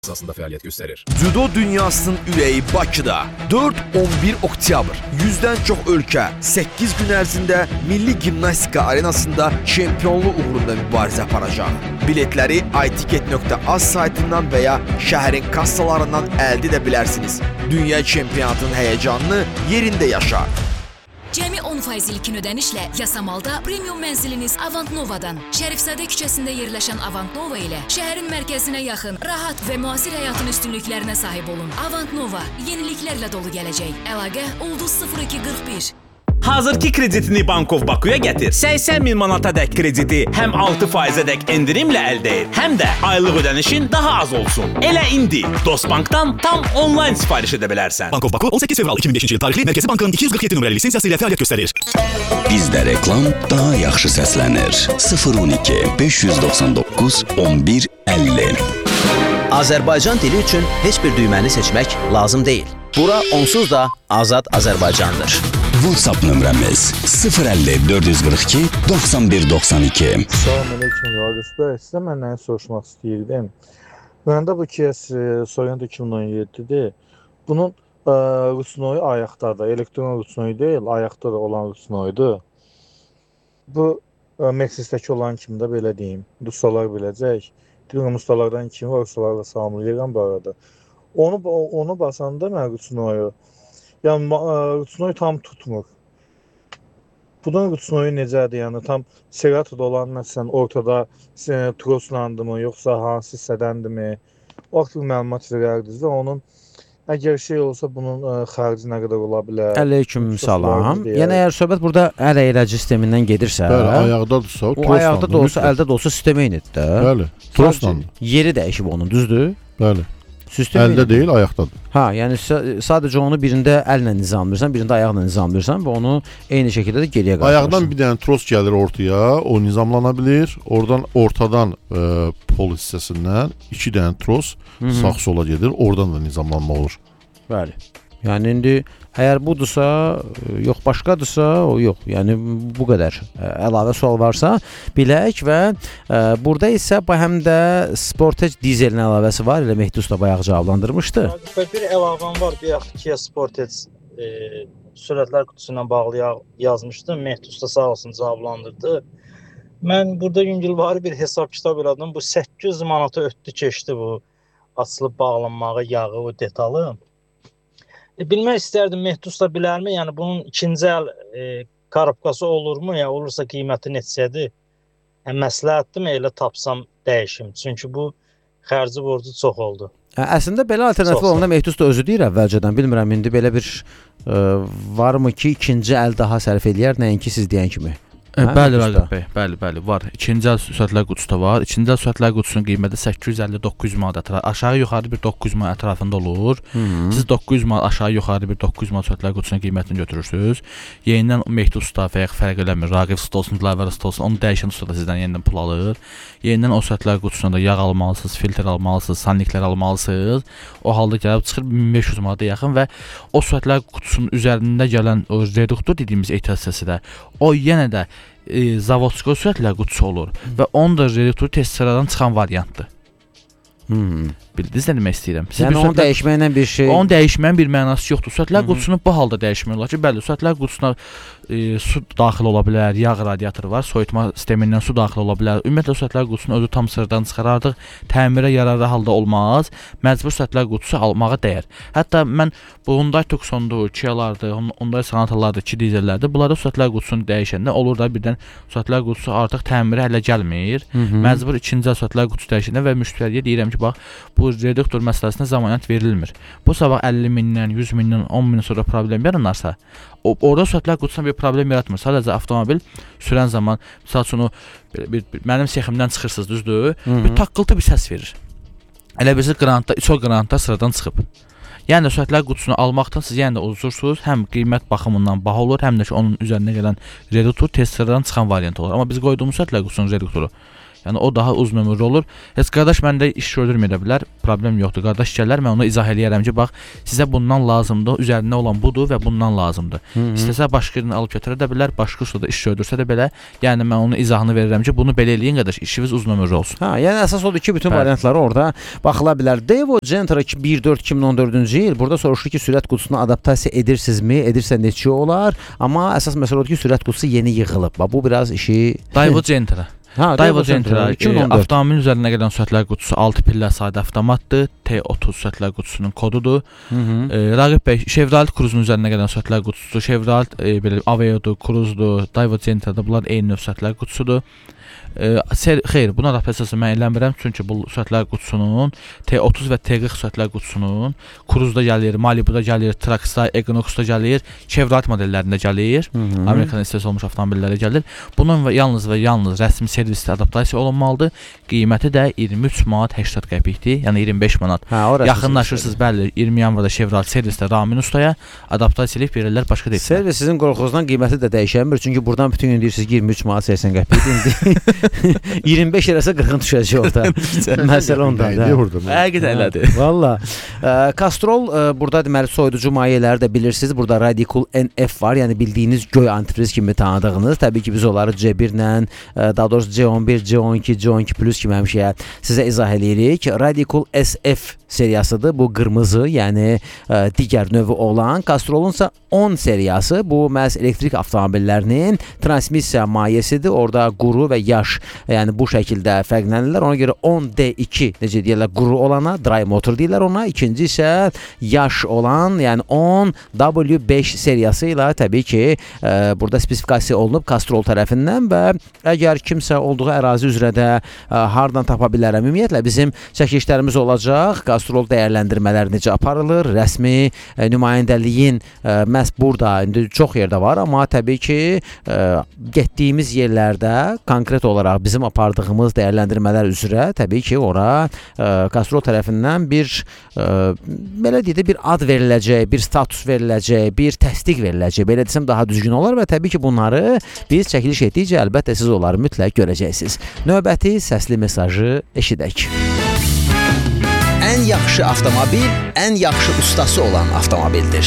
esasında fəaliyyət göstərir. Cüdo dünyasının ürəyi Bakıda 4-11 oktyabr 100-dən çox ölkə 8 gün ərzində Milli Gimnastika Arenasında çempionluq uğrunda mübarizə aparacaq. Biletləri itiket.az saytından və ya şəhərin kassalarından əldə edə bilərsiniz. Dünya çempionatının həyəcanını yerində yaşa. Cəmi 10% ilkin ödənişlə Yasamalda premium mənziliniz Avant Nova'dan. Şərifzadə küçəsində yerləşən Avant Nova ilə şəhərin mərkəzinə yaxın, rahat və müasir həyatın üstünlüklərinə sahib olun. Avant Nova yeniliklərlə dolu gələcək. Əlaqə ulduz 0241. Hazırki kreditini Bankov Bakuya gətir. 80 min manata dək krediti həm 6%-ə dək endirimlə əldə et, həm də aylıq ödənişin daha az olsun. Elə indi Dostbankdan tam onlayn sifariş edə bilərsən. Bankov Baku 18 fevral 2005-ci il tarixli Mərkəzi Bankın 247 nömrəli lisensiyası ilə fəaliyyət göstərir. Bizdə reklam daha yaxşı səslənir. 012 599 11 50. Azərbaycan dili üçün heç bir düyməni seçmək lazım deyil. Bura onsuz da Azad Azərbaycandır. WhatsApp nömrəmiz 050 442 91 92. Salamünaleyküm Ragıp bəy. Sizə mən nəyi soruşmaq istəyirdim. Məndə bu kes soyunda 2017-dir. Bunun ruchnoyu ayaqdadır. Elektron ruchnoyu deyil, ayaqda da olan ruchnoydur. Bu Meksisdəki olan kimi də belə deyim. Ustalar biləcək. Deyirəm ustalardan kimi var, ustalarla salamlayıram bu arada. Onu basanda mən ruchnoyu, yəni ruchnoyu tam tutmur. Bunun ruchnoyu necədir? Yəni tam seratoda olan məsələn ortada troslandımı, yoxsa hansı hissədəndimi? O haqqında məlumat verərdiniz və onun əgər şey olsa bunun xarici nə qədər ola bilər? Əleyküm salam. Yəni əgər söhbət burada əl əyləci sistemindən gedirsə, bəli, ayaqdadırsa, o ayaqda da olsa, əldə də olsa sistem eynidir də. Bəli, troslandır. Yeri dəyişib onun, düzdür? Bəli. Sistem əldə deyil, ayaqdadır. Ha, yəni sadəcə onu birində əllə nizamlayırsan, birində ayaqla nizamlayırsan və onu eyni şəkildə də geriyə qaçırırsan. Ayaqdan bir dənə tros gəlir ortaya, o nizamlana bilir. Oradan ortadan pol hissəsindən 2 dənə tros sağ-sola gedir, oradan da nizamlanma olur. Bəli. Yəni indi əgər budursa, yox başqadırsa, o yox. Yəni bu qədər əlavə sual varsa bilək və burada isə həm də Sportage dizelin əlavəsi var. Elə Mehdi usta bayaq cavablandırmışdı. Bir əlavəm var. Bir Kia Sportage sürətlər qutusu ilə bağlı yazmışdım. Mehdi usta sağ olsun cavablandırdı. Mən burada yüngülvari bir hesab kitab elədim. Bu 800 manata ötdü keçdi bu açılıb bağlanmağı, yağı, o detalı. Bilmək istərdim, Mehdi usta bilərmi? Yəni bunun ikinci əl korobkası olurmu? Ya olursa qiyməti neçədir? Məsləhətdirmi elə tapsam dəyişim? Çünki bu xərci borcu çox oldu. Əslində belə alternativ olanda Mehdi usta özü deyir əvvəlcədən. Bilmirəm indi belə bir varmı ki, ikinci əl daha sərf eləyər, nəinki siz deyən kimi? Bəli, Ragıp bəy, bəli, var. İkinci əl sürətlər qutusu da var. İkinci əl sürətlər qutusunun qiyməti 850-900 manat aşağı yuxarı bir 900 manat ətrafında olur. Siz 900 manat aşağı yuxarı bir 900 manat sürətlər qutusunun qiymətini götürürsüz. Yenidən Mehdi usta fərq eləmir. Ragıp usta olsun, Dilavər usta olsun, onu dəyişən usta da sizdən yenidən pul alır. Yenidən o sürətlər qutusunda yağ almalısınız, filtr almalısınız, sanniklər almalısınız. O halda gəlib çıxır 1500 manata yaxın və o sürətlər qutusunun üzərində gələn o reduktor dediyimiz etiraz hissəsi də o yenə də zavodskoy sürətlər qutusu olur və onun da reduktoru test sıradan çıxan variantdır. Bildiniz nə demək istəyirəm? Yəni onu dəyişməklə bir şey... Onu dəyişməyin bir mənası yoxdur. Sürətlər qutusunu bu halda dəyişmək olar ki, bəli, sürətlər qutusuna su daxil ola bilər, yağ radiatoru var, soyutma sistemindən su daxil ola bilər. Ümumiyyətlə, sürətlər qutusunu özü tam sıradan çıxarardıq, təmirə yararlı halda olmaz, məcbur sürətlər qutusu almağa dəyər. Hətta mən bu Hyundai Tucson'dur, Kia'lardır, Hyundai Sonata'lardır, 2 dizellərdir. Bunlarda sürətlər qutusunu dəyişəndə olur da birdən sürətlər qutusu artıq təmirə hələ gəlmir. Məcbur ikinci sürətlər qutusu dəyişəndə və müştəriyə deyirəm ki, bax, bu reduktor məsələsinə zamanət verilmir. Bu sabah 50 mindən, 100 mindən, 10 mindən sonra problem yaranarsa, orada sürətlər qutusuna bir problem yaratmır. Sadəcə avtomobil sürən zaman, misal üçün mənim seximdən çıxırsınız, düzdür? Bir taqqıltı bir səs verir. Elə birisi qranatlar sıradan çıxıb. Yəni də sürətlər qutusunu almaqdan siz yəni də udursunuz, həm qiymət baxımından baha olur, həm də ki onun üzərinə gələn reduktor test sıradan çıxan variant olur. Amma biz qoyduğumuz sürətlər qutusunun reduktoru Yəni o daha uzun ömürlü olur. Heç qardaş məndə iş gördürməyə bilər, problem yoxdur. Qardaş gələr, mən ona izah eləyərəm ki, bax, sizə bundan lazımdır, üzərində olan budur və bundan lazımdır. İstəsə başqa birini alıb götürə də bilər, başqa ustada iş gördürsə də belə, yəni mən onun izahını verirəm ki, bunu belə eləyin qardaş, işiniz uzun ömürlü olsun. Yəni əsas odur ki, bütün variantları orada baxıla bilər. Devo Gentra 1/4/2014-cü il burada soruşur ki, sürət qutusuna adaptasiya edirsinizmi? Edirsə neçə olar? Amma əsas məsələ odur ki, sürət qutusu yeni yığılıb. Bu biraz işi Devo Gentra. Devo Gentra avtomobilin üzərinə gələn sürətlər qutusu 6 pillə sadə avtomatdır. T30 sürətlər qutusunun kodudur. Raqib bəy, Chevrolet Cruze'un üzərinə gələn sürətlər qutusudur. Chevrolet belə Aveo'dur, Cruze'dur, Devo Gentra'da bunlar eyni növ sürətlər qutusudur. Xeyr, buna adaptasiyası mən eləmirəm, çünki bu sürətlər qutusunun T30 və T40 sürətlər qutusunun Cruze'da gəlir, Malibu'da gəlir, Traxxas'da, Equinox'da gəlir, Chevrolet modellərində gəlir, Amerikan istehsal olmuş avtomobillərdə gəlir. Bunun yalnız və yalnız rəsmi servisdə adaptasiya olunmalıdır. Qiyməti də 23 manat 80 qəpikdir, yəni 25 manat. Yaxınlaşırsınız, bəli, 20 yanvarda Chevrolet servisdə Ramin ustaya adaptasiya edib verirlər, başqa deyil. Servis sizin qorxunuzdan qiyməti də dəyişənmir, çünki buradan bütün gün deyirsiniz 23 manat 80 qəpikdir. 25 eləsə 40-ın düşəcək orada. Məsələ ondadır. Həqiqətən elədir. Valla. Castrol burada deməli soyuducu mayeləri də bilirsiniz. Burada Radicool NF var. Yəni bildiyiniz göy antifriz kimi tanıdığınız. Təbii ki biz onları C1 ilə, daha doğrusu C11, C12, C12 Plus kimi həmişə sizə izah eləyirik. Radicool SF seriyasıdır. Bu qırmızı, yəni digər növü olan. Castrol'unsa 10 seriyası. Bu məhz elektrik avtomobillərinin transmissiya mayesidir. Orada quru və yaş, yəni bu şəkildə fərqlənirlər. Ona görə 10D2 necə deyirlər, quru olana dry motor deyirlər ona. İkinci isə yaş olan, yəni 10W5 seriyası ilə təbii ki burada spesifikasiya olunub Castrol tərəfindən və əgər kimsə olduğu ərazi üzrə də hardan tapa bilərəm, ümumiyyətlə bizim çəkilişlərimiz olacaq. Castrol dəyərləndirmələri necə aparılır, rəsmi nümayəndəliyin məhz burada indi çox yerdə var, amma təbii ki getdiyimiz yerlərdə konkret olaraq bizim apardığımız dəyərləndirmələr üzrə təbii ki ora Castrol tərəfindən bir belə deyək də bir ad veriləcək, bir status veriləcək, bir təsdiq veriləcək. Belə desəm daha düzgün olar və təbii ki bunları biz çəkiliş etdikcə əlbəttə siz onları mütləq görəcəksiniz. Növbəti səsli mesajı eşidək. Ən yaxşı avtomobil, ən yaxşı ustası olan avtomobildir.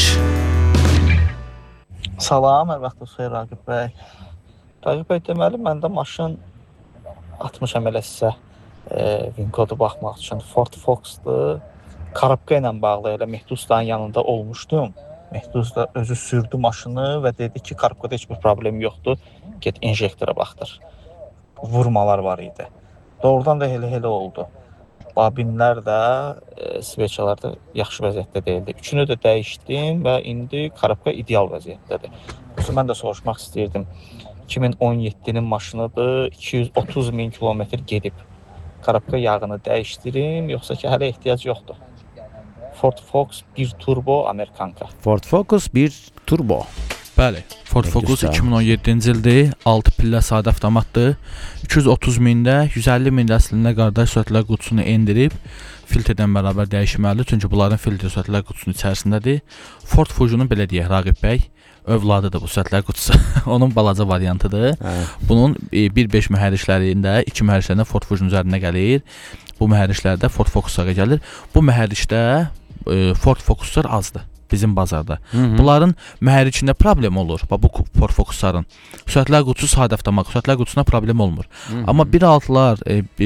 Salam, hər vaxtınız xeyir Raqib bəy. Raqib bəy, deməli məndə maşın atmışam elə sizə VIN-kodu baxmaq üçün. Ford Focus'dur. Karabka ilə bağlı elə Mehdi ustanın yanında olmuşdum. Mehdi usta özü sürdü maşını və dedi ki, Karabkada heç bir problem yoxdur. Get injektora baxdır. Vurmalar var idi. Doğrudan da elə oldu. Babinlər də, sveçalar da yaxşı vəziyyətdə deyildi. Üçünü də dəyişdim və indi Karabka ideal vəziyyətdədir. Mən də soruşmaq istəyirdim. 2017-nin maşınıdır, 230.000 kilometr gedib. Karabka yağını dəyişdirim, yoxsa ki hələ ehtiyac yoxdur? Ford Focus 1 Turbo Amerikanka. Ford Focus 1 Turbo. Bəli, Ford Focus 2017-ci ildir, 6 pillə sadə avtomatdır. 230.000-də, 150.000-də əslində qardaş sürətlər qutusunu endirib, filtrdən bərabər dəyişməlidir, çünki bunların filtr sürətlər qutusunun içərisindədir. Ford Fusion'un belə deyək, Raqib bəy, övladıdır bu sürətlər qutusu. Onun balaca variantıdır. Bunun 1.5 mühərriklərində, 2 mühərriklərində Ford Fusion üzərinə gəlir. Bu mühərriklərdə Ford Focus'a gəlir. Bu mühərrikdə Ford Focus'lar azdır bizim bazarda. Bunların mühərrikində problem olur. Bu Ford Focus'ların. Sürətlər qutusu sadə avtomat, sürətlər qutusuna problem olmur. Amma 1.6'lar,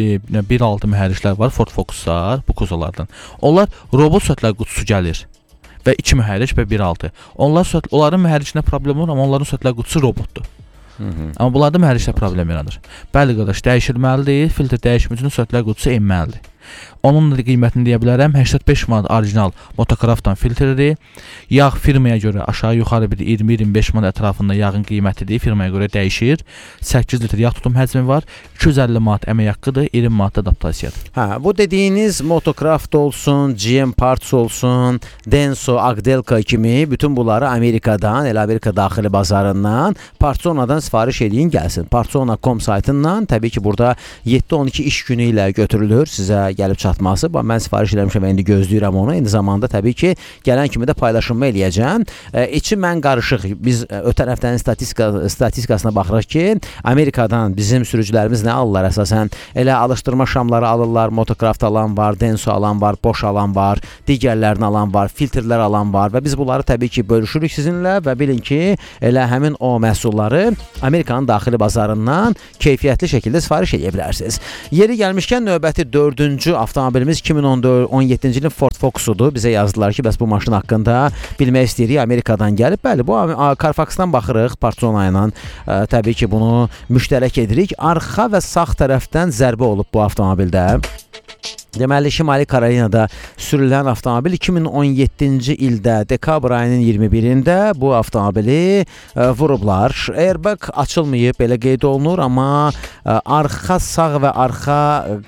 1.6 mühərriklər var, Ford Focus'lar, bu kuzolardan. Onlar robot sürətlər qutusu gəlir. Və 2 mühərrik və 1.6. Onların mühərrikində problem olur, amma onların sürətlər qutusu robotdur. Amma bunlarda mühərrikdə problem yaranır. Bəli qardaş, dəyişilməlidir, filtr dəyişmək üçün sürətlər qutusu enməlidir. Onun da qiymətini deyə bilərəm, 85 manat orijinal Motocraft'dan filtridir. Yağ firmaya görə aşağı-yuxarı bir 20-25 manat ətrafında yağın qiymətidir, firmaya görə dəyişir. 8 litr yağ tutum həcmi var, 250 manat əmək haqqıdır, 20 manat adaptasiyadır. Bu dediyiniz Motocraft olsun, GM Parts olsun, Denso, Agdelka kimi bütün bunları Amerikadan, elə Amerika daxili bazarından, Partsona'dan sifariş edin gəlsin. Partsona.com saytından təbii ki burada 7-12 iş günü ilə götürülür, sizə gəlib çatması. Mən sifariş eləmişəm və indi gözləyirəm onu. Eyni zamanda təbii ki, gələn kimi də paylaşımı eləyəcəm. İçi mən qarışıq. Biz ötən həftənin statistikasına baxırıq ki, Amerikadan bizim sürücülərimiz nə alırlar əsasən? Elə alışdırma şamları alırlar, motokraft alan var, Denso alan var, Bosch alan var, digərlərini alan var, filtrlər alan var və biz bunları təbii ki, bölüşürük sizinlə və bilin ki, elə həmin o məhsulları Amerikanın daxili bazarından keyfiyyətli şəkildə sifariş edə bilərsiniz. Yeri gəlmişkən növbəti 4-cü avtomobilimiz 2017-ci ilin Ford Focus-udur. Bizə yazdılar ki, bəs bu maşın haqqında bilmək istəyirik, Amerikadan gəlib. Bəli, bu Carfax-dan baxırıq, Partsona ilə təbii ki, bunu müştərək edirik. Arxa və sağ tərəfdən zərbə olub bu avtomobildə. Deməli, Şimali Karolinada sürülən avtomobil 2017-ci ildə dekabr ayının 21-də bu avtomobili vurublar. Airbag açılmayıb, belə qeyd olunur, amma arxa sağ və arxa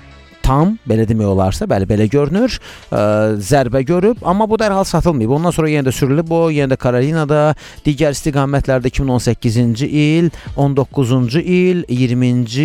tam, belə demək olarsa, bəli, belə görünür, zərbə görüb, amma bu dərhal satılmayıb. Ondan sonra yenə də sürülüb, o yenə də Karolinada digər istiqamətlərdə 2018-ci il, 19-cu il, 20-ci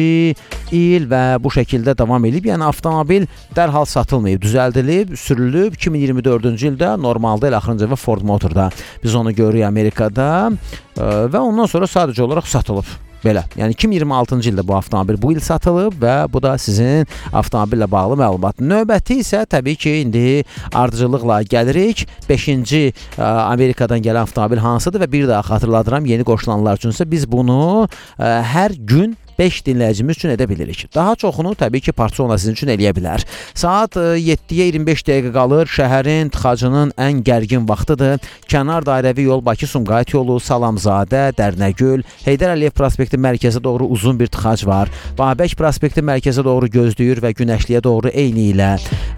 il və bu şəkildə davam edib. Yəni, avtomobil dərhal satılmayıb, düzəldilib, sürülüb. 2024-cü ildə normalda elə axırıncı və Ford Motorda biz onu görürük Amerikada və ondan sonra sadəcə olaraq satılıb. Belə, yəni 2026-cı ildə bu avtomobil bu il satılıb və bu da sizin avtomobillə bağlı məlumat. Növbəti isə təbii ki, indi ardıcıllıqla gəlirik. 5-ci Amerikadan gələn avtomobil hansıdır və bir daha xatırladıram yeni qoşulanlar üçünsə biz bunu hər gün 5 dinləyicimiz üçün edə bilirik. Daha çoxunu təbii ki, Partsona sizin üçün eləyə bilər. Saat 7-yə 25 dəqiqə qalır. Şəhərin tıxacının ən gərgin vaxtıdır. Kənar dairəvi yol Bakı-Sumqayıt yolu, Salamzadə, Dərnəgül, Heydər Əliyev prospekti mərkəzə doğru uzun bir tıxac var. Babək prospekti mərkəzə doğru gözləyir və Günəşliyə doğru eyni ilə.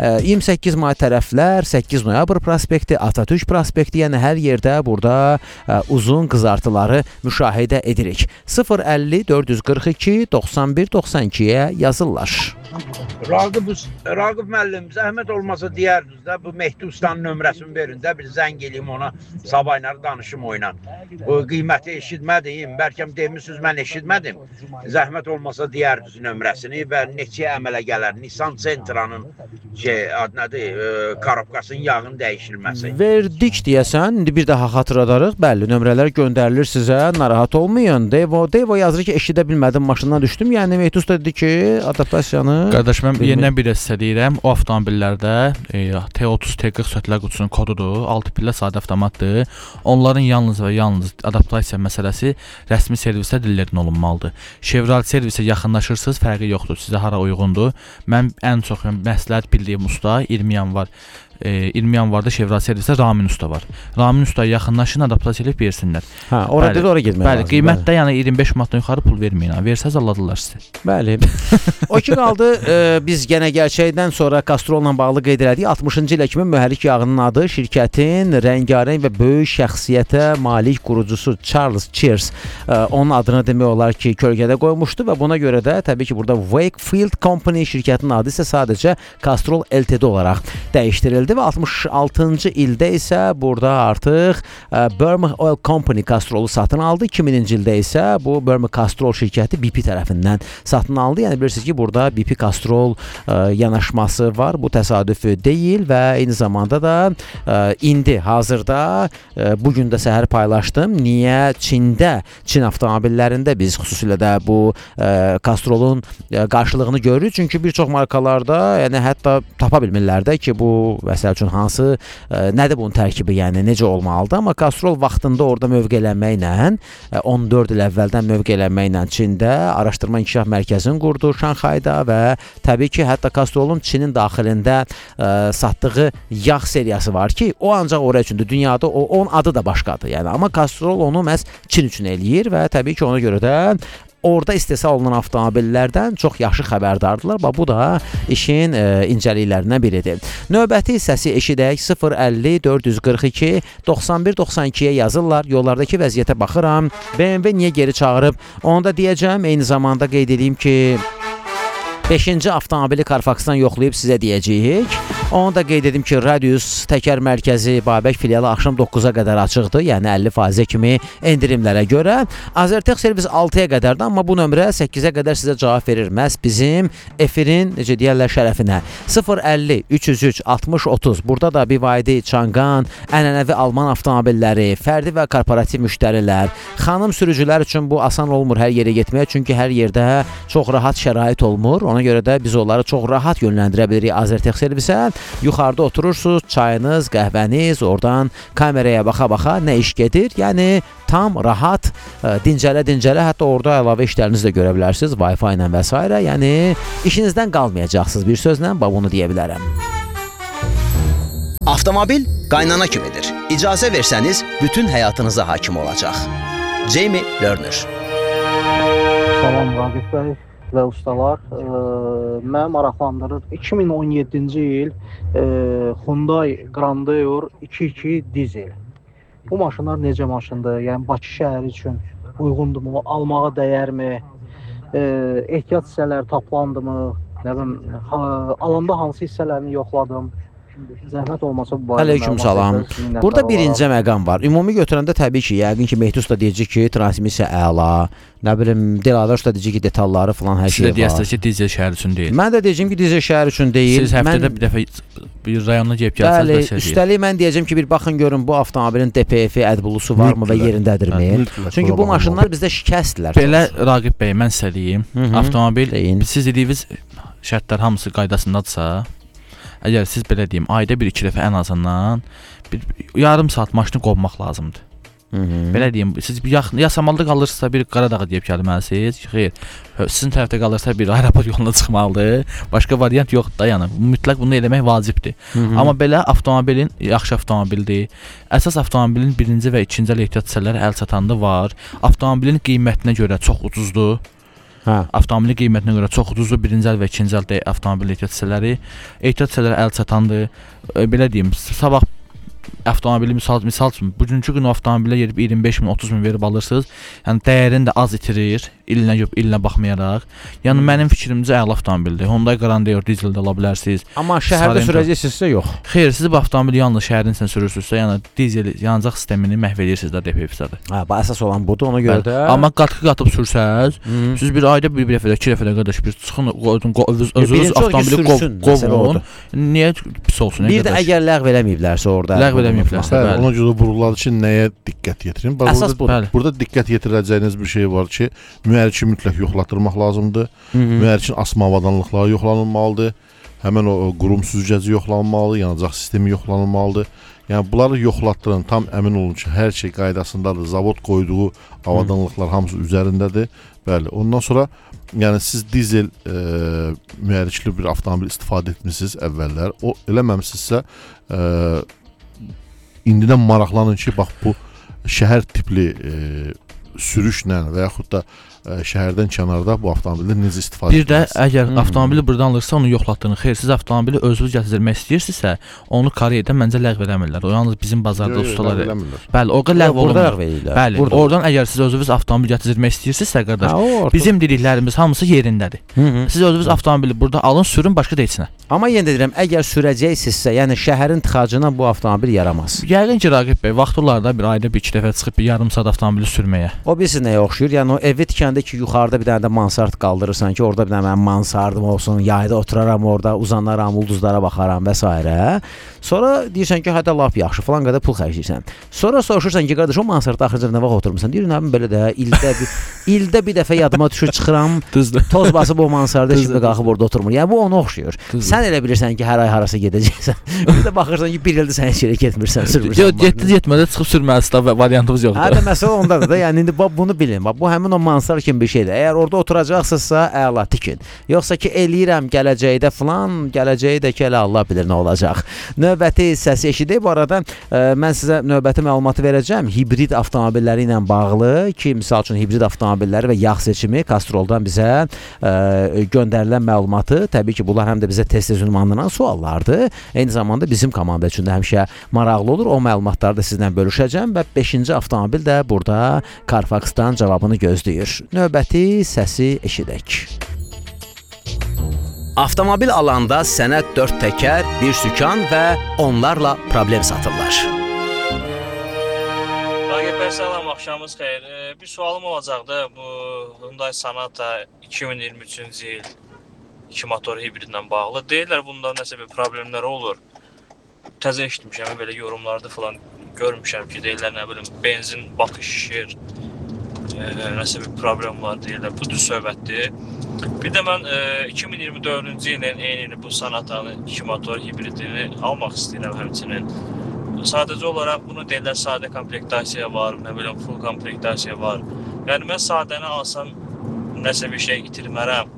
28 may tərəflər, 8 noyabr prospekti, Atatürk prospekti, yəni hər yerdə burada uzun qızartıları müşahidə edirik. 050 442 91-92-yə yazırlar. Raqib müəllim, zəhmət olmasa deyərdiniz də, bu Mehdi Ustanın nömrəsini verin də, bir zəng eləyim ona, sabayları danışım oynan. Bu qiyməti eşitmədim, bəlkə demişsiniz, mən eşitmədim. Zəhmət olmasa deyərdiniz nömrəsini və neçə əmələ gələr. Nissan Sentra'nın karobkasının yağının dəyişilməsi. Verdik deyəsən, indi bir daha xatırladarıq. Bəli, nömrələr göndərilir sizə, narahat olmayın. Devo yazır ki, eşidə bilmədim, maşından düşdüm. Yəni Mehdi Usta dedi ki, adaptasiyanı... Qardaş, mən yenidən bir sizə deyirəm, o avtomobillərdə T30, T40 sürətlər qutusunun kodudur, 6 pillə sadə avtomatdır. Onların yalnız və yalnız adaptasiya məsələsi rəsmi servisdə dillərin olunmalıdır. Chevrolet servisə yaxınlaşırsınız, fərqi yoxdur, sizə hara uyğundur. Mən ən çox məsləhət bildiyim usta 20 yanvarda Chevrolet servisdə Ramin Usta var. Ramin Ustaya yaxınlaşın, adaptasiya edib versinlər. Hə, orada da ora getmək lazım. Bəli, qiymətdə yəni 25 manatdan yuxarı pul verməyin. Versəz alırlar sizi. Bəli. O ki qaldı, biz yenə gerçəkdən sonra Castrolla bağlı qeyd elədik. 60-cı ilə kimi mühərrik yağının adı şirkətin rəngarəng və böyük şəxsiyyətə malik qurucusu Charles Cheers onun adını demək olar ki, kölgədə qoymuşdu və buna görə də təbii ki, burada Wakefield Company şirkətinin adı isə sadəcə Castrol Ltd olaraq dəyişdirildi və 66-cı ildə isə burada artıq Burma Oil Company Castrolu satın aldı. 2000-ci ildə isə bu Burma Castrol şirkəti BP tərəfindən satın aldı. Yəni bilirsiniz ki, burada BP Castrol yanaşması var. Bu təsadüfi deyil və eyni zamanda da indi hazırda bugün də səhər paylaşdım. Niyə Çin avtomobillərində biz xüsusilə də bu Castrolun qarşılığını görürük. Çünki bir çox markalarda yəni hətta tapa bilmirlər də ki, bu məsəl üçün hansı, nədir bunun tərkibi, yəni necə olmalıdır. Amma Castrol vaxtında orada mövqelənməklə, 14 il əvvəldən mövqelənməklə Çində araşdırma inkişaf mərkəzini qurdu Şanxayda və təbii ki, hətta Castrolun Çinin daxilində satdığı yağ seriyası var ki, o ancaq oraya üçündür. Dünyada onun adı da başqadır. Yəni, amma Castrol onu məhz Çin üçün eləyir və təbii ki, ona görə də orada istehsal olunan avtomobillərdən çox yaxşı xəbərdardırlar. Bu da işin incəliklərindən biridir. Növbəti hissəsi eşidək 050 442 9192-yə yazırlar. Yollardakı vəziyyətə baxıram. BMW niyə geri çağırıb? Onu da deyəcəm. Eyni zamanda qeyd edeyim ki, 5-ci avtomobili Carfaxdan yoxlayıb sizə deyəcəyik. Onu da qeyd edim ki, Radius təkər mərkəzi Babək filialı axşam 9-a qədər açıqdır, yəni 50% kimi endirimlərə görə. Azertec servis 6-ya qədərdir, amma bu nömrə 8-ə qədər sizə cavab verir. Məhz bizim efirin, necə deyərlər, şərəfinə. 050 303 60 30. Burada da BYD, Çanqan, ənənəvi Alman avtomobilləri, fərdi və korporativ müştərilər, xanım sürücülər üçün bu asan olmur hər yerə getməyə, çünki hər yerdə çox rahat şərait olmur. Ona görə də biz onları çox rahat yönləndirə bilirik Azertec servisə. Yuxarıda oturursunuz, çayınız, qəhvəniz, oradan kameraya baxa-baxa nə iş gedir. Yəni tam rahat dincələ-dincələ, hətta orada əlavə işlərinizi də görə bilərsiniz, Wi-Fi ilə və s. Yəni işinizdən qalmayacaqsınız, bir sözlə bunu deyə bilərəm. Avtomobil qaynana kimidir. İcazə versəniz, bütün həyatınıza hakim olacaq. Jamie Lerner. Salam Raqif bəy və ustalar. Mənə maraqlandırır. 2017-ci il Hyundai Grandeur 2.2 dizel. Bu maşınlar necə maşındır? Yəni Bakı şəhəri üçün uyğundurmu? Almağa dəyərmi? Ehtiyat hissələri tapılandımı? Nə bilim, alanda hansı hissələrini yoxladım? Zəhmət olmasa bu barədə. Aleyküm salam. Burada birinci məqam var. Ümumi götürəndə təbii ki, yəqin ki, Mehdi usta deyəcək ki, transmisiya əla, nə bilim, Dilavər usta deyəcək ki, detalları falan hər şey var. Siz də deyəsiniz ki, dizel şəhər üçün deyil. Mən də deyəcəm ki, dizel şəhər üçün deyil. Siz həftədə bir dəfə bir rayonuna gəlib gəlsəniz də şey. Üstəlik mən deyəcəm ki, bir baxın görün bu avtomobilin DPF-i, ədbulusu varmı və yerindədirmi? Çünki bu maşınlar bizdə şikəstdirlər. Belə Raqib bəy, mən sizə deyim, avtomobil siz dediyiniz şərtlər hamısı qaydasındadırsa, əgər siz belə deyim, ayda 1-2 dəfə ən azından bir yarım saat maşını qovmaq lazımdır. Belə deyim, siz yasamalda qalırsınızsa bir Qaradağa deyib gəlməlisiniz. Xeyr, sizin tərəfdə qalırsa bir aeroport yoluna çıxmalıdır. Başqa variant yoxdur da, yəni mütləq bunu eləmək vacibdir. Amma belə avtomobilin yaxşı avtomobildir. Əsas avtomobilin birinci və ikinci əl ehtiyat hissələri əl çatanda var. Avtomobilin qiymətinə görə çox ucuzdur. Avtomobilin qiymətinə görə çox ucuzdur. Birinci əl və ikinci əl avtomobil ehtiyat hissələri əl çatandır. Belə deyim, sabah avtomobili misal üçün bugünkü gün avtomobilə gedib 25 min, 30 min verib alırsınız. Yəni dəyərini də az itirir, ilinə baxmayaraq. Yəni mənim fikrimcə əla avtomobildir. Hyundai Grandeur dizeldə ala bilərsiniz. Amma şəhərdə sürəcəksinizsə yox. Xeyr, siz bu avtomobili yalnız şəhərin içində sürürsünüzsə, yəni dizel yanacaq sistemini məhv edirsiniz də DPF-sədir. Bu əsas olan budur, ona görə də. Amma qatıb sürsəz, siz bir ayda bir dəfə, 2 dəfə qardaş bir çıxın, özünüz avtomobili qovun. Niyə pis olsun? Bir də əgər ləğv eləməyiblərsə orada. Ona görə vururlar ki, nəyə diqqət yetirin? Burada diqqət yetirəcəyiniz bir şey var ki, mühərriki mütləq yoxlatdırmaq lazımdır. Mühərrikin asma avadanlıqları yoxlanılmalıdır. Həmən o qurum süzgəci yoxlanılmalıdır, yanacaq sistemi yoxlanılmalıdır. Yəni bunları yoxlatdırın, tam əmin olun ki, hər şey qaydasındadır. Zavod qoyduğu avadanlıqlar hamısı üzərindədir. Bəli, ondan sonra yəni siz dizel mühərrikli bir avtomobil istifadə etmisiniz əvvəllər. O eləməmisinizsə indidən maraqlanın ki, bax bu şəhər tipli sürüşlə və yaxud da şəhərdən kənarda bu avtomobildə necə istifadə edirsiniz? Bir də əgər avtomobili buradan alırsa onu yoxlatdırın. Xeyr, siz avtomobili özünüz gətirmək istəyirsinizsə, onu Koreyada məncə ləğv eləmirlər. O yalnız bizim bazarda ustalar. Bəli, orada ləğv olunur. Bəli, oradan əgər siz özünüz avtomobil gətirmək istəyirsinizsə, qardaş, bizim dediklərimiz hamısı yerindədir. Siz özünüz avtomobili burada alın, sürün, başqa da içinə. Amma yenə deyirəm, əgər sürəcəksinizsə, yəni şəhərin tıxacına bu avtomobil yaramaz. Yəqin ki, Raqib bəy, vaxtlarda bir ayda 1-2 dəfə çıxıb bir yarım saat avtomobili sürməyə. O bilirsiz nəyə oxşuyur? Yəni o evi tikəndə ki, yuxarıda bir dənə də mansard qaldırırsan ki, orada bir dənə mənim mansardım olsun, yayda oturaram orada, uzanaram, ulduzlara baxaram və s. Sonra deyirsən ki, hədə lap yaxşı, falan qədər pul xərcləyirsən. Sonra soruşursan ki, qardaş, o mansardda axırıncı nə vaxt oturmusan? Deyir, nəbim belə də ildə bir dəfə yadıma düşür, çıxıram, toz basıb o mansarda şimdi qalxıb orada oturmur. Yəni bu ona oxşuyur. Sən elə bilirsən ki, hər ay harasa gedəcəksən. Bir də baxırsan ki, bir ildə sən heç yerə getmirsən, sürmürsən. Getmədə çıxıb sürməlisən və variantımız yoxdur. Hətta məsələ ondadır da, yəni indi bunu bilin. Bu həmin o mansar kimi bir şeydir. Əgər orada oturacaqsınızsa, əla tikin. Yoxsa ki, eləyirəm gələcəkdə filan, gələcəyi də ki, elə Allah bilir nə olacaq. Növbəti səsi eşidib, bu arada mən sizə növbəti məlumatı verəcəm. Hibrid avtomobilləri ilə bağlı ki, misal üçün hibrid avtomobilləri və yağ seçimi Castroldan bizə göndərilən məlumatı, təbii ki, bunlar həm də bizə tez-tez ünvanlanan suallardır. Eyni zamanda bizim komanda üçün də həmişə maraqlı olur. O məlumatları da sizlə bölüşəcəm və 5-ci avtomobil də burada Carfaxdan cavabını gözləyir. Növbəti səsi eşidək. Avtomobil alanda sənə 4 təkər, bir sükan və onlarla problem satırlar. Ragib bəy, salam, axşamınız xeyir. Bir sualım olacaqdı. Bu Hyundai Sonata 2023-cü il 2 motor hibridlə bağlı. Deyirlər bunda nəsə bir problemlər olur. Təzə eşitmişəm, belə yorumlarda falan görmüşəm ki, deyirlər nə bilim benzin bakı şişir. Nəsə bir problem var deyirlər. Bu düz söhbətdir. Bir də mən 2024-cü ilin eyni bu Sonatanın 2 motor hibridini almaq istəyirəm həmçinin. Sadəcə olaraq bunu deyirlər, sadə komplektasiya var, nə bilim full komplektasiya var. Yəni mən sadəni alsam nəsə bir şey itirmərəm.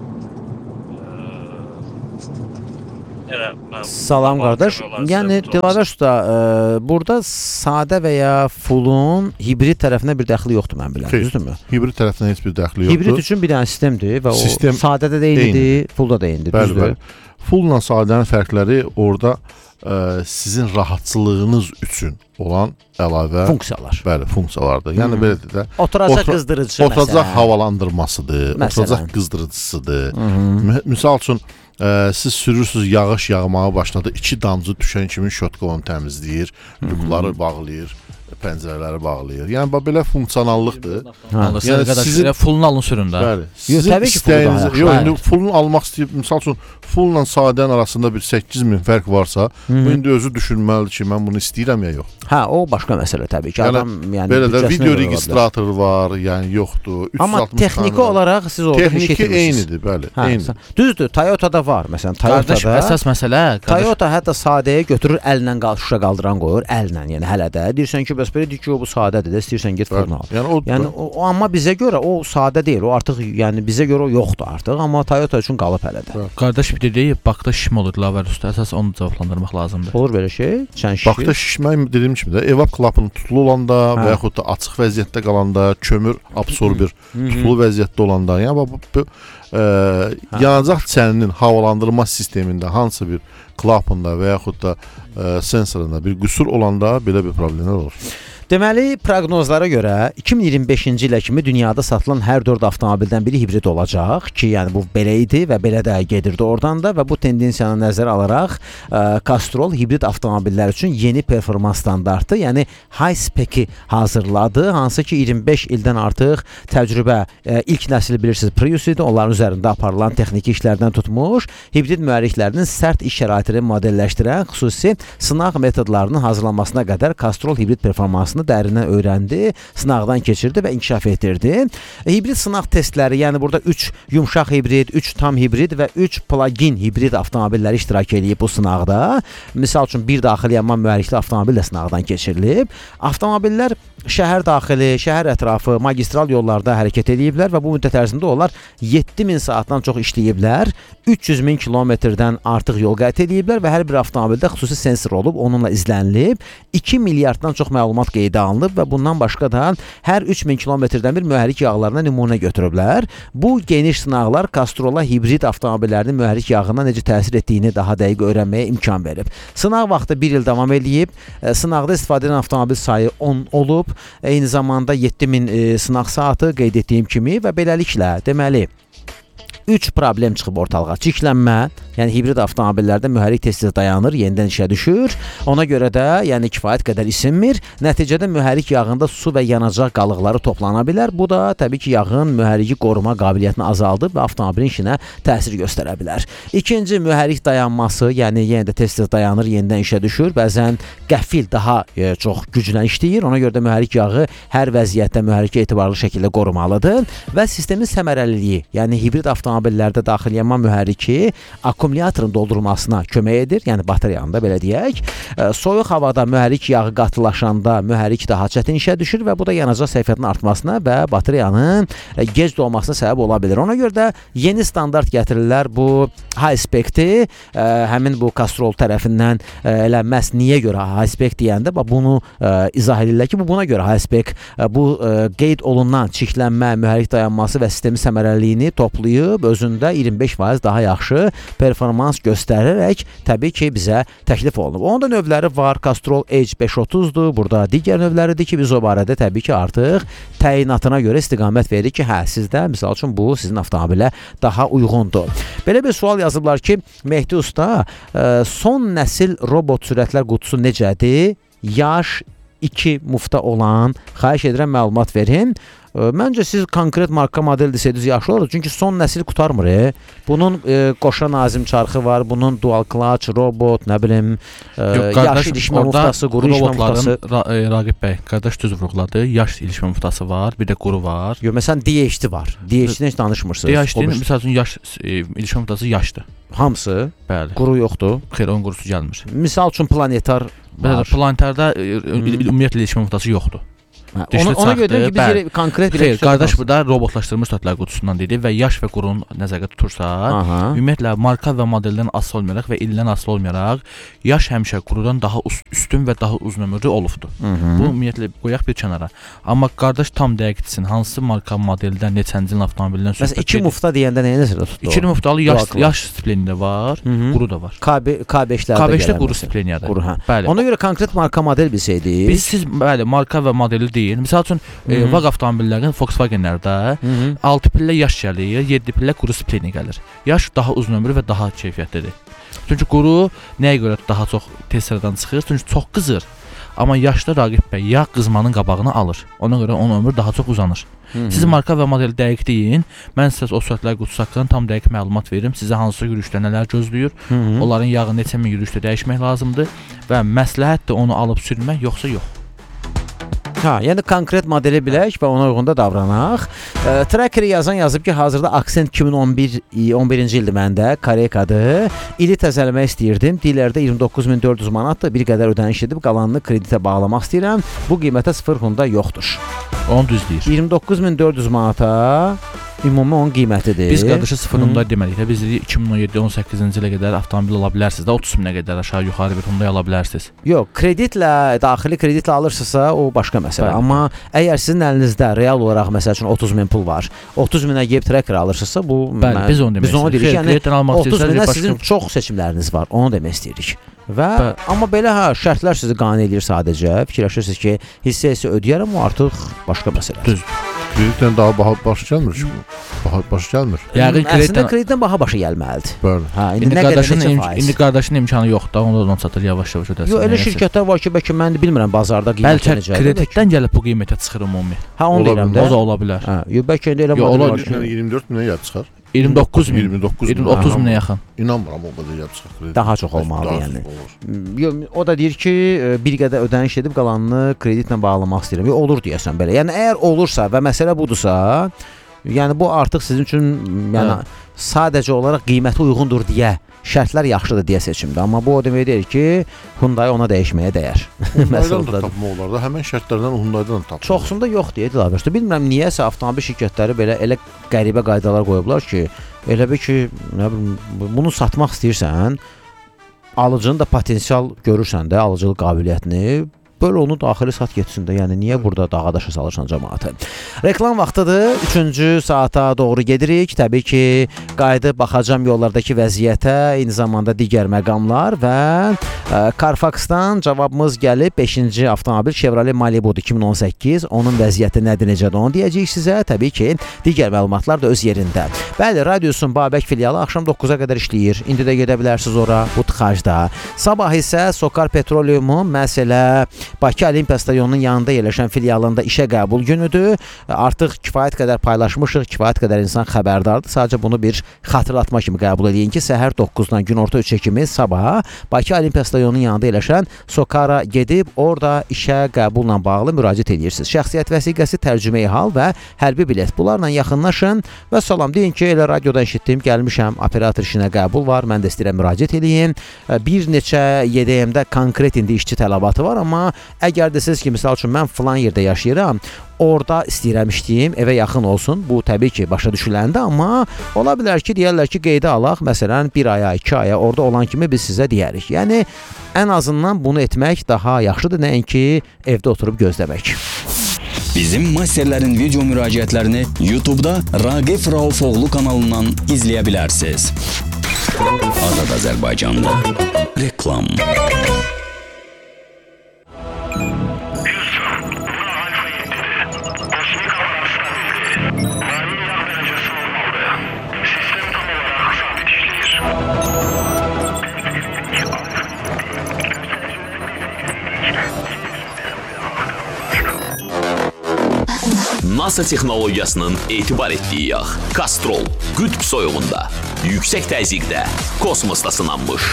Salam qardaş. Yəni Dilavər usta, burada sadə və ya fullun hibrid tərəfinə bir dəxli yoxdur mən biləm, düzdürmü? Hibrid tərəfinə heç bir dəxli yoxdur. Hibrid üçün bir dənə sistemdir və o sadədə də eynidir, fullda da eynidir, düzdür? Fulla sadənin fərqləri orada sizin rahatçılığınız üçün olan əlavə funksiyalar. Bəli, funksiyalardır. Yəni belə də oturacaq qızdırıcı məsələn. Oturacaq havalandırmasıdır, oturacaq qızdırıcısıdır. Misal üçün siz sürürsünüz, yağış yağmağa başladı, 2 damcı düşən kimi şotka onu təmizləyir, lükları bağlayır, pəncərələri bağlayır. Yəni belə funksionallıqdır. Yəni sizin fullunu alın sürün də. Bəli. Sizin istəyiniz, indi fullunu almaq istəyib, misal üçün fulla sadənin arasında bir 8000 fərq varsa, bu indi özü düşünməlidir ki, mən bunu istəyirəm ya yox. Hə, o başqa məsələ təbii ki. Adam yəni belə də video registratoru var, yəni yoxdur. Amma texniki olaraq siz orada texniki eynidir, bəli, eynidir. Düzdür, Toyota'da var. Məsələn, Toyota'da əsas məsələ, Toyota hətta sadəyə götürür, əllə şüşə qaldıran qoyur, əllə, yəni hələ də. Deyirsən ki, bəs belə deyir ki, bu sadədir də, istəyirsən get fullunu al. Yəni o amma bizə görə o sadə deyil, o artıq yəni bizə görə o yoxdur artıq, amma Toyota üçün qalıb hələ də. Qardaş bir deyir, Bakda şişmə olur Dilavər usta, əsas onu cavablandırmaq lazımdır. Olur belə şey? Bakda şişmək dediyim kimi də evap klapının tutulu olanda və yaxud da açıq vəziyyətdə qalanda, kömür absorber tutulu vəziyyətdə olanda, yəni bu yanacaq çəninin havalandırma sistemində hansı bir klapında və yaxud da sensorunda bir qüsur olanda belə bir problemlər olur. Deməli, proqnozlara görə 2025-ci ilə kimi dünyada satılan hər 4 avtomobildən biri hibrid olacaq ki, yəni bu belə idi və belə də gedirdi oradan da və bu tendensiyanı nəzərə alaraq Castrol hibrid avtomobillər üçün yeni performans standartı, yəni high spec-i hazırladı, hansı ki 25 ildən artıq təcrübə, ilk nəsil bilirsiniz Prius idi, onların üzərində aparılan texniki işlərdən tutmuş, hibrid mühərriklərinin sərt iş şəraitini modelləşdirən xüsusi sınaq metodlarının hazırlanmasına qədər Castrol hibrid performansını dərindən öyrəndi, sınaqdan keçirdi və inkişaf etdirdi. Hibrid sınaq testləri, yəni burada 3 yumşaq hibrid, 3 tam hibrid və 3 plug-in hibrid avtomobilləri iştirak edib bu sınaqda. Misal üçün bir daxili yanma mühərrikli avtomobil də sınaqdan keçirilib. Avtomobillər şəhər daxili, şəhər ətrafı, magistral yollarda hərəkət ediblər və bu müddət ərzində onlar 7000 saatdan çox işləyiblər. 300.000 kilometrdən artıq yol qət ediblər və hər bir avtomobildə xüsusi sensor olub, onunla izlənilib. 2 milyarddan çox məlumat qeydə alınıb və bundan başqa da hər 3000 kilometrdən bir mühərrik yağlarına nümunə götürüblər. Bu geniş sınaqlar Castrola hibrid avtomobillərinin mühərrik yağına necə təsir etdiyini daha dəqiq öyrənməyə imkan verib. Sınaq vaxtı 1 il davam edib. Sınaqda istifadə edilən avtomobil sayı 10 olub. Eyni zamanda 7000 sınaq saatı qeyd etdiyim kimi və beləliklə deməli 3 problem çıxıb ortalığa. Çirklənmə, yəni hibrid avtomobillərdə mühərrik tez-tez dayanır, yenidən işə düşür. Ona görə də, yəni kifayət qədər isinmir. Nəticədə mühərrik yağında su və yanacaq qalıqları toplana bilər. Bu da təbii ki, yağın mühərriki qoruma qabiliyyətini azaldıb və avtomobilin işinə təsir göstərə bilər. İkinci, mühərrik dayanması, yəni yenə də tez-tez dayanır, yenidən işə düşür. Bəzən qəfil daha çox güclə işləyir. Ona görə də mühərrik yağı hər vəziyyətdə mühərriki etibarlı şəkildə qorumalıdır və sistemin səmərəliliyi, yəni hibrid avtomobillərdə daxil yanma mühərriki akkumulyatorun doldurulmasına kömək edir, yəni batareyanın da belə deyək. Soyuq havada mühərrik yağı qatılaşanda mühərrik daha çətin işə düşür və bu da yanacaq sərfiyyatının artmasına və batareyanın gec dolmasına səbəb ola bilər. Ona görə də yeni standart gətirirlər bu high spec-ti, həmin bu Castrol tərəfindən elə məhz niyə görə high spec deyəndə bunu izah edirlər ki, bu buna görə high spec, bu qeyd olunan çirklənmə, mühərrik dayanması və sistemin səmərəliliyini toplayıb özündə 25% daha yaxşı performans performans göstərərək təbii ki, bizə təklif olunub. Onun da növləri var. Castrol Edge 530-dur. Burada digər növləridir ki, biz o barədə təbii ki, artıq təyinatına görə istiqamət veririk ki, hə, sizdə, misal üçün, bu sizin avtomobilə daha uyğundur. Belə bir sual yazıblar ki, Mehdi Usta, son nəsil robot sürətlər qutusu necədir? Yaş 2 mufta olan, xahiş edirəm məlumat verin. Məncə siz konkret marka model desəydiniz yaxşı olur. Çünki son nəsil qutarmır. Bunun qoşa nazim çarxı var, bunun dual clutch, robot, nə bilim, yaş ilişmə muftası, quru ilişmə muftası. Raqib bəy, qardaş düz vurğuladı. Yaş ilişmə muftası var, bir də quru var. Yox, məsələn, DHT var. DHT-dən heç danışmırsınız. DHT-nin, misal üçün, yaş ilişmə muftası yaşdır. Hamısı? Bəli. Quru yoxdur? Xeyr, onun qurusu gəlmir. Misal üçün planetar var. Planetarda ümumiyyətlə ilişmə muftası yoxdur. Ona görə ki, biz konkret bir xeyr, qardaş burada robotlaşdırılmış sürətlər qutusundan dedi və yaş və qurun nəzərdə tutursa, ümumiyyətlə marka və modeldən asılı olmayaraq və ildən asılı olmayaraq yaş həmişə qurudan daha üstün və daha uzun ömürlü olubdur. Bu ümumiyyətlə qoyaq bir kənara. Amma qardaş tam dəqiq etsin, hansı marka modeldən, neçənci ilin avtomobildən söhbət edir. Məsələn, 2 mufta deyəndə nəyə nəzərdə tutdu? 2 muftalı yaş spleni də var, quru da var. K5-lərdə K5-də quru spleniyadır. Bəli. Ona görə konkret marka model bilsəydik. Biz siz bəli, marka və modeli deyil. Misal üçün VAG avtomobillərinin Volkswagen-lərdə 6 pillə yaş gəlir, 7 pillə quru spleni gəlir. Yaş daha uzun ömürlü və daha keyfiyyətlidir. Çünki quru nəyə görə daha çox tez sıradan çıxır? Çünki çox qızır. Amma yaşlı Raqib bəy yağ qızmanın qabağını alır. Ona görə onun ömrü daha çox uzanır. Siz marka və modeli dəqiq deyin. Mən sizə o sürətlər qutusu haqqında tam dəqiq məlumat verim. Sizə hansı yürüşdə nələr gözləyir? Onların yağı neçə min yürüşdə dəyişmək lazımdır və məsləhətdir onu alıb sürmək, yoxsa yox. Yəni konkret modeli bilək və ona uyğun da davranaq. Trackeri yazıb ki, hazırda Accent 2011-ci ildir məndə, Koreykadır. İli təzələmək istəyirdim. Dilərdə 29.400 manatdır. Bir qədər ödəniş edib qalanını kreditə bağlamaq istəyirəm. Bu qiymətə 0 Honda yoxdur. Onu düz deyir. 29.400 manata ümumi onun qiymətidir. Biz qardaşı 0 Honda demədik də, biz 2017-18-ci ilə qədər avtomobil ala bilərsiniz də, 30 minə qədər aşağı yuxarı bir Honda ala bilərsiniz. Yox, kreditlə, daxili kreditlə alırsınızsa o başqa məsələ. Bəli. Amma əgər sizin əlinizdə real olaraq məsəl üçün 30 min pul var, 30 minə yeyib tracker alırsınızsa bu bəli, biz onu demək istəyirik. Yəni 30 minə sizin çox seçimləriniz var. Onu demək istəyirik. Və amma belə şərtlər sizi qane edir sadəcə. Fikirləşirsiniz ki, hissə ödəyərəm, o artıq başqa məsələdir. Düzdür. Kreditdən daha başı gəlmir ki, başı gəlmir. Əslində kreditdən baha başa gəlməlidir. Bəli. İndi qardaşın imkanı yoxdur, onu satır yavaş-yavaş ödəsin. Yox, elə şirkətlər var ki, bəlkə mən bilmirəm bazarda qiymətə necədir. Bəlkə kreditdən gəlib bu qiymətə çıxır ümumi. Onu deyirəm də. O da ola bilər. Yox, bəlkə elə model var ki, 24 minə gəlib çıxar. 29 min, 30 minə yaxın. İnanmıram o qədər gəlib çıxır. Daha çox olmalı yəni. Yox, o da deyir ki, bir qədər ödəniş edib qalanını kreditlə bağlamaq istəyirəm. Yox, olur deyəsən belə. Yəni əgər olursa və məsələ budursa, yəni bu artıq sizin üçün yəni sadəcə olaraq qiyməti uyğundur deyə, şərtlər yaxşıdır deyə seçimdir. Amma bu o demək deyir ki, Hyundai ona dəyişməyə dəyər. Hyundai-dan da tapmaq olar da, həmən şərtlərdən Hyundai-dan tapmaq. Çoxsunda yox deyə Dilavər. Bilmirəm niyəsə avtomobil şirkətləri belə elə qəribə qaydalar qoyublar ki, elə bir ki, nə bilim, bunu satmaq istəyirsən, alıcının da potensial görürsən də, alıcılıq qabiliyyətini, böyle onu daxili sat getsin də. Yəni niyə burada dağa daşa salırsan cəmaatı? Reklam vaxtıdır. 3-cü saata doğru gedirik. Təbii ki, qayıdıb baxacam yollardakı vəziyyətə, eyni zamanda digər məqamlar və Carfax-dan cavabımız gəlib. 5-ci avtomobil Chevrolet Malibu 2018. Onun vəziyyəti nədir, necədir onu deyəcəyik sizə. Təbii ki, digər məlumatlar da öz yerində. Bəli, Radiosun Babək filialı axşam 9-a qədər işləyir. İndi də gedə bilərsiniz ora, bu tıxacda. Sabah isə Sokar Petroleumun məsələ Bakı Olimpiya Stadionunun yanında yerləşən filialında işə qəbul günüdür. Artıq kifayət qədər paylaşmışıq, kifayət qədər insan xəbərdardır. Sadəcə bunu bir xatırlatma kimi qəbul edin ki, səhər 9-dan günorta 3-ə kimi sabah Bakı Olimpiya Stadionunun yanında yerləşən Sokara gedib orada işə qəbulla bağlı müraciət edirsiniz. Şəxsiyyət vəsiqəsi, tərcümeyi hal və hərbi bilet. Bunlarla yaxınlaşın və salam deyin ki, elə radiodan eşitdim, gəlmişəm, operator işinə qəbul var, mən də istəyirəm müraciət edeyim. Bir neçə YDM-də konkret indi işçi tələbatı var, amma əgər desiniz ki, misal üçün mən filan yerdə yaşayıram, orada istəyirəm işləyim, evə yaxın olsun. Bu təbii ki, başa düşüləndə, amma ola bilər ki, deyərlər ki, qeydə alaq, məsələn, 1 aya, 2 aya orada olan kimi biz sizə deyərik. Yəni, ən azından bunu etmək daha yaxşıdır, nəinki evdə oturub gözləmək. Bizim masterlərin video müraciətlərini YouTube-da Raqif Raufoğlu kanalından izləyə bilərsiniz. Azad Azərbaycanda reklam. NASA texnologiyasının etibar etdiyi yağ Kastrol qütb soyuğunda, yüksək təzyiqdə, kosmosda sınanmış.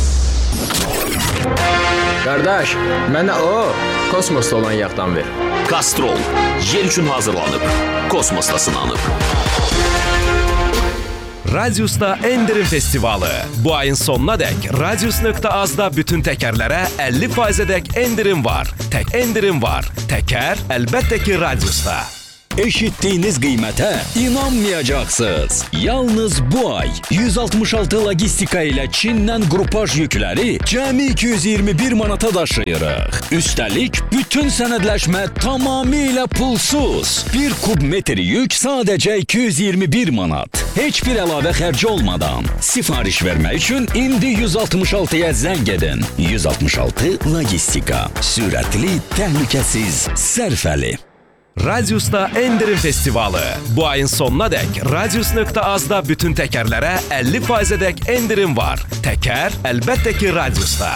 Qardaş, mənə kosmosda olan yağdan ver. Kastrol yer üçün hazırlanıb, kosmosda sınanıb. Radius'ta Endirim Festivalı. Bu ayın sonuna dək Radius.az-da bütün təkərlərə 50%-dək endirim var. Tək endirim var. Təkər əlbəttə ki Radius'da. Eşitdiyiniz qiymətə inanmayacaqsınız. Yalnız bu ay 166 logistika ilə Çindən qrupaj yükləri cəmi 221 manata daşıyırıq. Üstəlik, bütün sənədləşmə tamamilə pulsuz. 1 kub metri yük sadəcə 221 manat. Heç bir əlavə xərci olmadan. Sifariş vermək üçün indi 166-ya zəng edin. 166 logistika. Sürətli, təhlükəsiz, sərfəli. Radius'ta Endirim Festivalı. Bu ayın sonuna dək Radius.az-da bütün təkərlərə 50%-dək endirim var. Təkər əlbəttə ki Radius'da.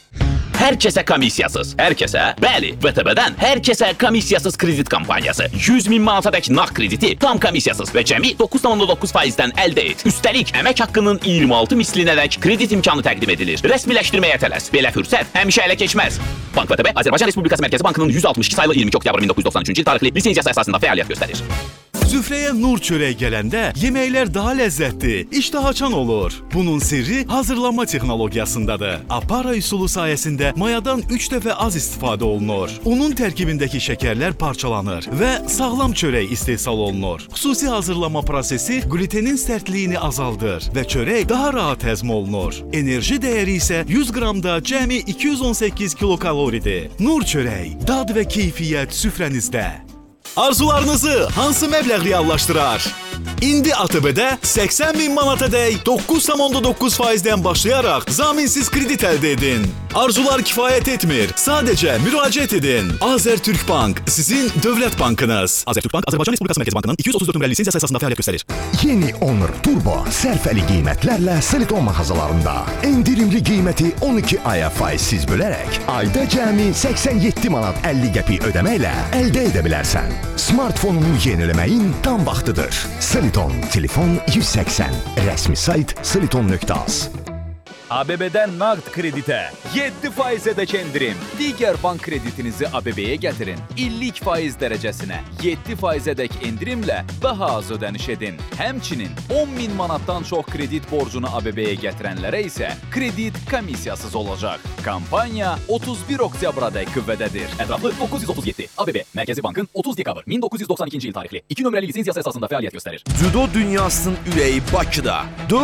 Hər kəsə komissiyasız, hər kəsə, bəli, VTB-dən hər kəsə komissiyasız kredit kampaniyası. 100.000 manatadək nağd krediti tam komissiyasız və cəmi 9,9%-dən əldə et. Üstəlik, əmək haqqının 26 mislinədək kredit imkanı təqdim edilir. Rəsmiləşdirməyə tələs. Belə fürsət həmişə ələ keçməz. Bank VTB Azərbaycan Respublikası Mərkəzi Bankının 162 saylı 22 oktyabr 1993-cü il tarixli lisenziyası əsasında fəaliyyət göstərir. Süfrəyə nur çörək gələndə yeməklər daha ləzzətli, iştah açan olur. Bunun sirri hazırlanma texnologiyasındadır. Apara üsulu sayəsində mayadan 3 dəfə az istifadə olunur. Unun tərkibindəki şəkərlər parçalanır və sağlam çörək istehsal olunur. Xüsusi hazırlanma prosesi glutenin sərtliyini azaldır və çörək daha rahat həzm olunur. Enerji dəyəri isə 100 qramda cəmi 218 kilokaloridir. Nur çörək, dad və keyfiyyət süfrənizdə. Arzularınızı hansı məbləğ reallaşdırar? İndi ATB-də 80.000 manatadək 9,9%-dən başlayaraq zaminsiz kredit əldə edin. Arzular kifayət etmir. Sadəcə müraciət edin. Azərtürkbank sizin dövlət bankınız. Azərtürkbank Azərbaycan Respublikası Mərkəzi Bankının 230 nömrəli lisenziyası əsasında fəaliyyət göstərir. Yeni Honor Turbo sərfəli qiymətlərlə Siliton mağazalarında. Endirimli qiyməti 12 aya faizsiz bölərək ayda cəmi 87 manat 50 qəpik ödəməklə əldə edə bilərsən. Smartfonunu yeniləməyin tam vaxtıdır. Siliton, telefon 180. Rəsmi sayt siliton.az. ABB-dən nağd kreditə 7%-dək endirim. Digər bank kreditinizi ABB-yə gətirin. İllik faiz dərəcəsinə 7%-dək endirimlə daha az ödəniş edin. Həmçinin 10.000 manatdan çox kredit borcunu ABB-yə gətirənlərə isə kredit komissiyasız olacaq. Kampaniya 31 oktyabrədək qüvvədədir. Ətraflı 937. ABB, Mərkəzi Bankın 30 dekabr 1992-ci il tarixli 2 nömrəli lisenziyası əsasında fəaliyyət göstərir. Cüdo dünyasının ürəyi Bakıda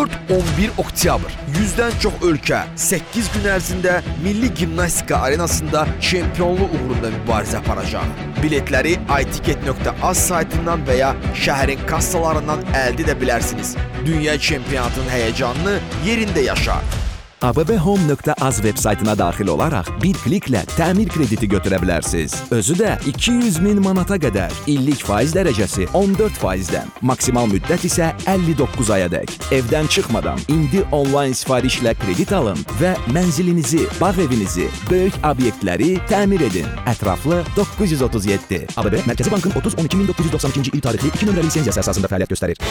4-11 oktyabr 100-dən çox ölkə 8 gün ərzində Milli Gimnastika Arenasında çempionluq uğrunda mübarizə aparacaq. Biletləri itiket.az saytından və ya şəhərin kassalarından əldə edə bilərsiniz. Dünya çempionatının həyəcanını yerində yaşa. abbhome.az web saytına daxil olaraq bir kliklə təmir krediti götürə bilərsiniz. Özü də 200.000 manata qədər. İllik faiz dərəcəsi 14%-dən. Maksimal müddət isə 59 ayadək. Evdən çıxmadan indi onlayn sifarişlə kredit alın və mənzilinizi, bağ evinizi, böyük obyektləri təmir edin. Ətraflı 937. ABB Mərkəzi Bankın 30-12-1992-ci il tarixli 2 nömrəli lisenziyası əsasında fəaliyyət göstərir.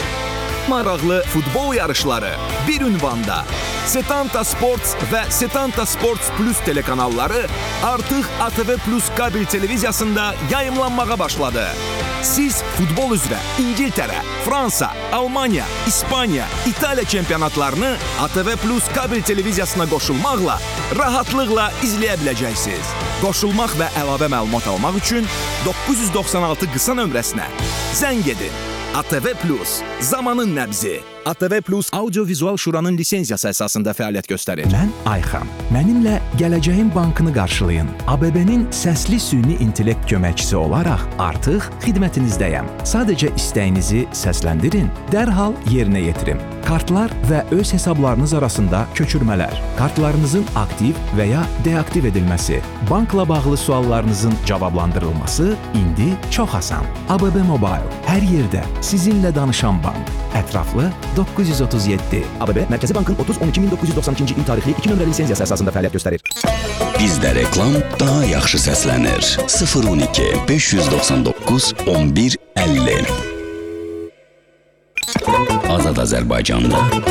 Maraqlı futbol yarışları bir ünvanda. Setanta Sports və Setanta Sports Plus telekanalları artıq ATV Plus kabel televiziyasında yayımlanmağa başladı. Siz futbol üzrə İngiltərə, Fransa, Almaniya, İspaniya, İtaliya çempionatlarını ATV Plus kabel televiziyasına qoşulmaqla rahatlıqla izləyə biləcəksiniz. Qoşulmaq və əlavə məlumat almaq üçün 996 qısa nömrəsinə zəng edin. ATV Plus, zamanın nəbzi. ATV Plus Audiovizual Şuranın lisenziyası əsasında fəaliyyət göstərir. Mən Ayxan. Mənimlə Gələcəyin Bankını qarşılayın. ABB-nin səsli süni intellekt köməkçisi olaraq artıq xidmətinizdəyəm. Sadəcə istəyinizi səsləndirin, dərhal yerinə yetirin. Kartlar və öz hesablarınız arasında köçürmələr, kartlarınızın aktiv və ya deaktiv edilməsi, bankla bağlı suallarınızın cavablandırılması indi çox asan. ABB Mobile, hər yerdə sizinlə danışan bank. Ətraflı 937. ABB Mərkəzi Bankın 30-12-1992-ci il tarixli 2 nömrəli lisenziyası əsasında fəaliyyət göstərir. Bizdə reklam daha yaxşı səslənir. 012 599 11 50. Azad Azərbaycanda